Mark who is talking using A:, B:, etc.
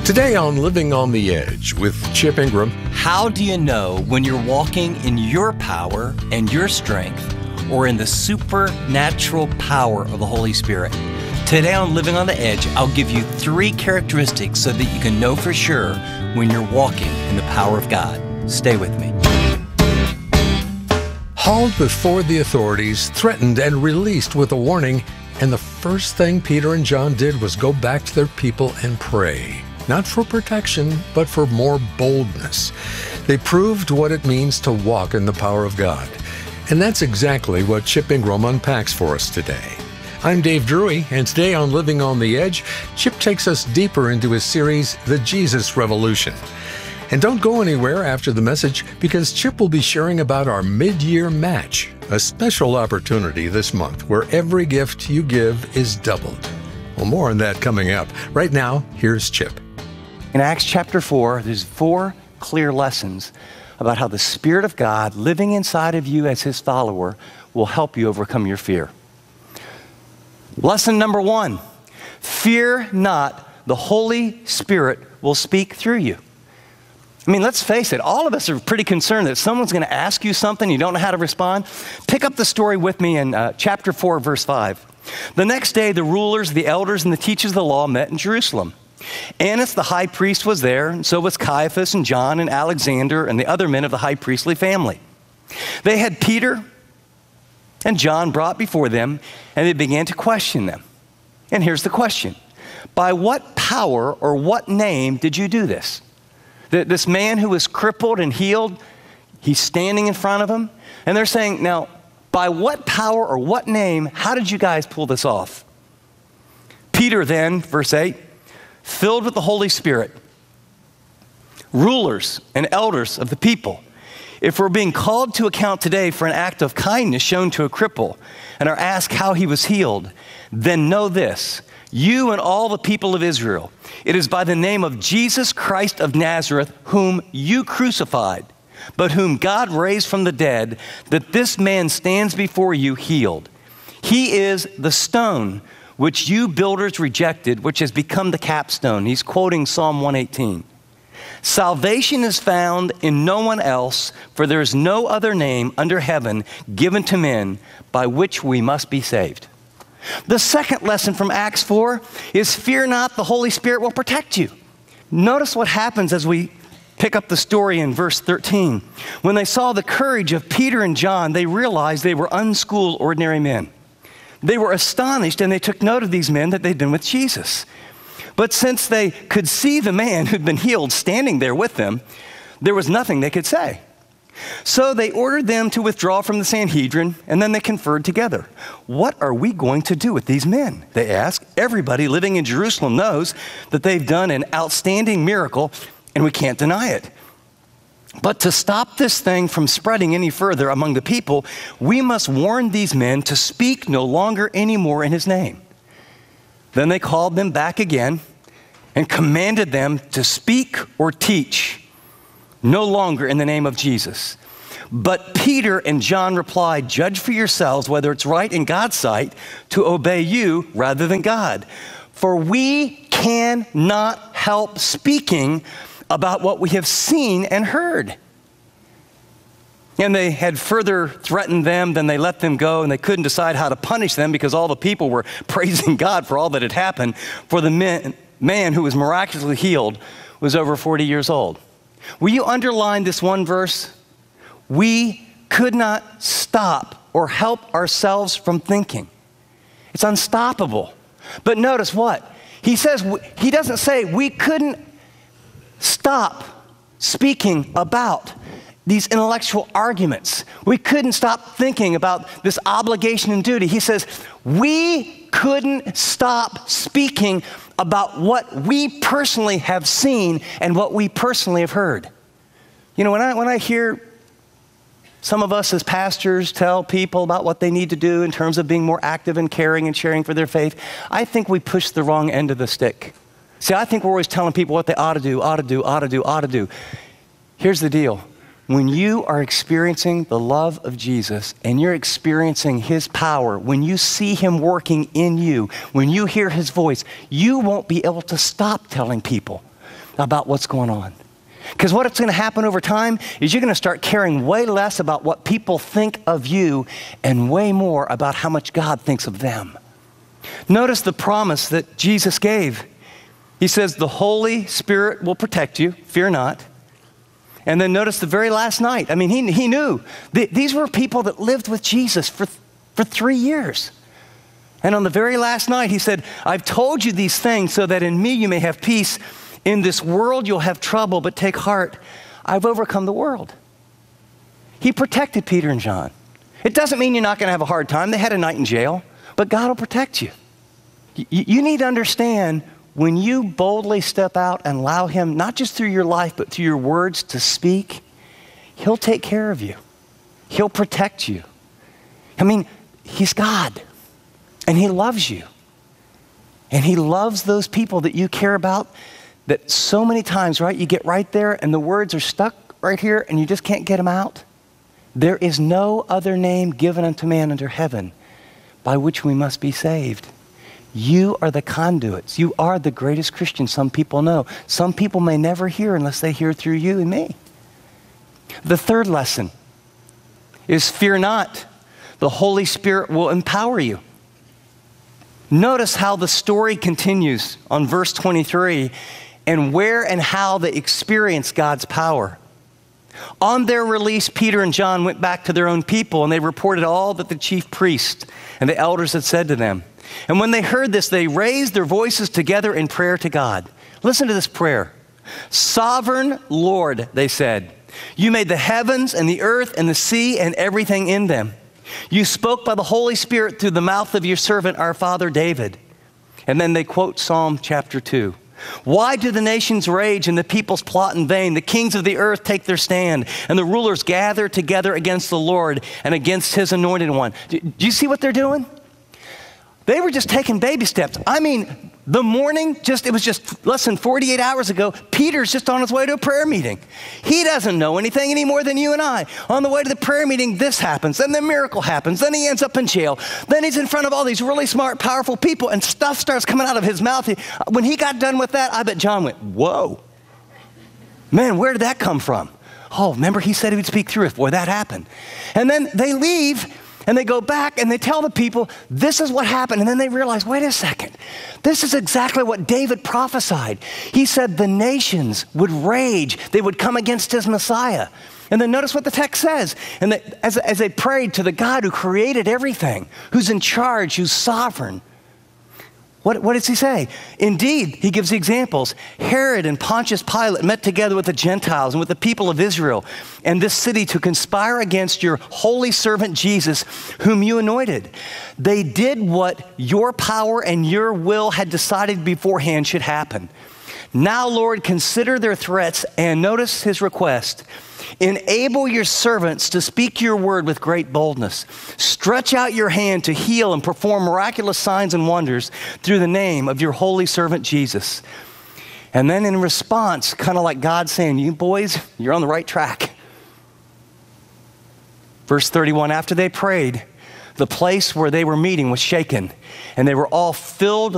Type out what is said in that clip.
A: Today on Living on the Edge with Chip Ingram.
B: How do you know when you're walking in your power and your strength or in the supernatural power of the Holy Spirit? Today on Living on the Edge, I'll give you 3 characteristics so that you can know for sure when you're walking in the power of God. Stay with me.
A: Hauled before the authorities, threatened and released with a warning, and the first thing Peter and John did was go back to their people and pray. Not for protection, but for more boldness. They proved what it means to walk in the power of God. And that's exactly what Chip Ingram unpacks for us today. I'm Dave Drury, and today on Living on the Edge, Chip takes us deeper into his series, The Jesus Revolution. And don't go anywhere after the message, because Chip will be sharing about our mid-year match, a special opportunity this month where every gift you give is doubled. Well, more on that coming up. Right now, here's Chip.
B: In Acts chapter 4, there's 4 clear lessons about how the Spirit of God living inside of you as His follower will help you overcome your fear. Lesson number 1, fear not, the Holy Spirit will speak through you. I mean, let's face it, all of us are pretty concerned that someone's going to ask you something, you don't know how to respond. Pick up the story with me in chapter 4, verse 5. The next day, the rulers, the elders, and the teachers of the law met in Jerusalem. Annas, the high priest, was there, and so was Caiaphas and John and Alexander and the other men of the high priestly family. They had Peter and John brought before them, and they began to question them. And here's the question. By what power or what name did you do this? This man who was crippled and healed, he's standing in front of them. And they're saying, now, by what power or what name, how did you guys pull this off? Peter then, verse 8, filled with the Holy Spirit, rulers and elders of the people, if we're being called to account today for an act of kindness shown to a cripple and are asked how he was healed, then know this, you and all the people of Israel, it is by the name of Jesus Christ of Nazareth, whom you crucified, but whom God raised from the dead, that this man stands before you healed. He is the stone which you builders rejected, which has become the capstone. He's quoting Psalm 118. Salvation is found in no one else, for there is no other name under heaven given to men by which we must be saved. The second lesson from Acts 4 is fear not, the Holy Spirit will protect you. Notice what happens as we pick up the story in verse 13. When they saw the courage of Peter and John, they realized they were unschooled, ordinary men. They were astonished, and they took note of these men that they'd been with Jesus. But since they could see the man who'd been healed standing there with them, there was nothing they could say. So they ordered them to withdraw from the Sanhedrin, and then they conferred together. What are we going to do with these men? They asked. Everybody living in Jerusalem knows that they've done an outstanding miracle, and we can't deny it. But to stop this thing from spreading any further among the people, we must warn these men to speak no longer anymore in his name. Then they called them back again and commanded them to speak or teach no longer in the name of Jesus. But Peter and John replied, judge for yourselves whether it's right in God's sight to obey you rather than God. For we cannot help speaking about what we have seen and heard. And they had further threatened them, then they let them go, and they couldn't decide how to punish them because all the people were praising God for all that had happened. For the man who was miraculously healed was over 40 years old. Will you underline this one verse? We could not stop or help ourselves from thinking. It's unstoppable. But notice what? He says, he doesn't say we couldn't stop speaking about these intellectual arguments. We couldn't stop thinking about this obligation and duty. He says, we couldn't stop speaking about what we personally have seen and what we personally have heard. You know, when I hear some of us as pastors tell people about what they need to do in terms of being more active and caring and sharing for their faith, I think we push the wrong end of the stick. See, I think we're always telling people what they ought to do, ought to do, ought to do, ought to do. Here's the deal. When you are experiencing the love of Jesus and you're experiencing his power, when you see him working in you, when you hear his voice, you won't be able to stop telling people. about what's going on. Because what's going to happen over time is you're going to start caring way less about what people think of you and way more about how much God thinks of them. Notice the promise that Jesus gave. He says, the Holy Spirit will protect you, fear not. And then notice the very last night. I mean, he knew. These were people that lived with Jesus for 3 years. And on the very last night, he said, I've told you these things so that in me you may have peace. In this world you'll have trouble, but take heart. I've overcome the world. He protected Peter and John. It doesn't mean you're not going to have a hard time. They had a night in jail, but God will protect you. You need to understand when you boldly step out and allow him, not just through your life, but through your words to speak, he'll take care of you. He'll protect you. I mean, he's God, and he loves you. And he loves those people that you care about, that so many times, right, you get right there and the words are stuck right here and you just can't get them out. There is no other name given unto man under heaven by which we must be saved. You are the conduits. You are the greatest Christian some people know. Some people may never hear unless they hear through you and me. The third lesson is fear not. The Holy Spirit will empower you. Notice how the story continues on verse 23 and where and how they experience God's power. On their release, Peter and John went back to their own people and they reported all that the chief priest and the elders had said to them. And when they heard this, they raised their voices together in prayer to God. Listen to this prayer. Sovereign Lord, they said, you made the heavens and the earth and the sea and everything in them. You spoke by the Holy Spirit through the mouth of your servant, our father David. And then they quote Psalm chapter 2. Why do the nations rage and the peoples plot in vain? The kings of the earth take their stand and the rulers gather together against the Lord and against his anointed one. Do you see what they're doing? They were just taking baby steps. I mean, the morning, it was just less than 48 hours ago, Peter's just on his way to a prayer meeting. He doesn't know anything any more than you and I. On the way to the prayer meeting, this happens, then the miracle happens, then he ends up in jail. Then he's in front of all these really smart, powerful people, and stuff starts coming out of his mouth. When he got done with that, I bet John went, whoa. Man, where did that come from? Oh, remember he said he would speak through it. Boy, that happened. And then they leave, and they go back and they tell the people, this is what happened. And then they realize, wait a second. This is exactly what David prophesied. He said the nations would rage. They would come against his Messiah. And then notice what the text says. And as they prayed to the God who created everything, who's in charge, who's sovereign, what does he say? Indeed, he gives the examples. Herod and Pontius Pilate met together with the Gentiles and with the people of Israel and this city to conspire against your holy servant Jesus, whom you anointed. They did what your power and your will had decided beforehand should happen. Now, Lord, consider their threats and notice his request. Enable your servants to speak your word with great boldness. Stretch out your hand to heal and perform miraculous signs and wonders through the name of your holy servant Jesus. And then in response, kind of like God saying, you boys, you're on the right track. Verse 31, after they prayed, the place where they were meeting was shaken, and they were all filled